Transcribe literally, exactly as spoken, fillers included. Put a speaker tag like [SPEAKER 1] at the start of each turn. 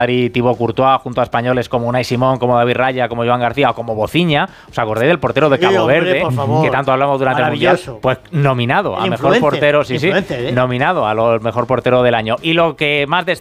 [SPEAKER 1] Madrid, Thibaut Courtois, junto a españoles como Unai Simón, como David Raya, como Joan García o como Bociña. ¿Os acordáis del portero de Cabo
[SPEAKER 2] sí, hombre,
[SPEAKER 1] Verde, que tanto hablamos durante el Mundial? Pues nominado
[SPEAKER 2] el
[SPEAKER 1] a mejor portero, sí, sí,
[SPEAKER 2] ¿eh?
[SPEAKER 1] nominado a lo mejor portero del año. Y lo que más destaca